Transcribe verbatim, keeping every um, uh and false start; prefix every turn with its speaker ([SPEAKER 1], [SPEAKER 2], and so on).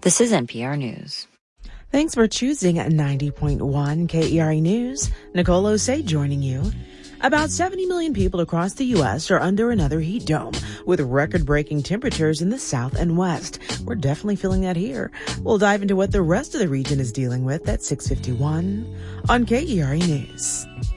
[SPEAKER 1] This is N P R News.
[SPEAKER 2] Thanks for choosing ninety point one K E R A News. Nicole Osei joining you. About seventy million people across the U S are under another heat dome with record-breaking temperatures in the south and west. We're definitely feeling that here. We'll dive into what the rest of the region is dealing with at six fifty-one on K E R A News.